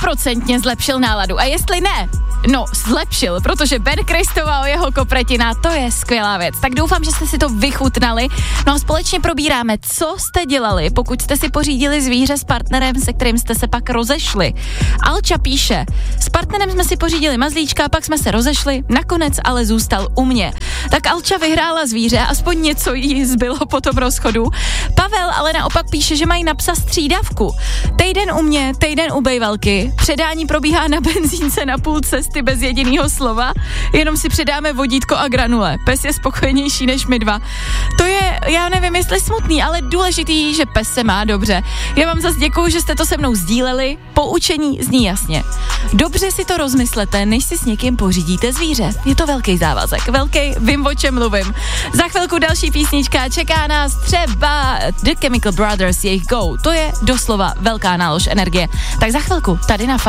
100% zlepšil náladu. A jestli ne, no zlepšil, protože Ben Kristova, jeho kopretina, to je skvělá věc. Tak doufám, že jste si to vychutnali. No a společně probíráme, co jste dělali, pokud jste si pořídili zvíře s partnerem, se kterým jste se pak rozešli. Alča píše, s partnerem jsme si pořídili mazlíčka, pak jsme se rozešli, nakonec ale zůstal u mě. Tak Alča vyhrála zvíře, aspoň něco jí zbylo po tom rozchodu. Pavel ale naopak píše, že mají na psa střídavku. Týden u mě, týden u bejvalky. Předání probíhá na benzínce na půl cesty bez jediného slova. Jenom si předáme vodítko a granule. Pes je spokojenější než my dva. To je, já nevím, jestli smutný, ale důležitý, že pes se má dobře. Já vám zase děkuju, že jste to se mnou sdíleli. Poučení zní jasně. Dobře si to rozmyslete, než si s někým pořídíte zvíře. Je to velký závazek. Velký, vím, o čem mluvím. Za chvilku další písnička, čeká nás třeba The Chemical Brothers, jejich Go. To je doslova velká nálož energie. Tak za chvilku tady na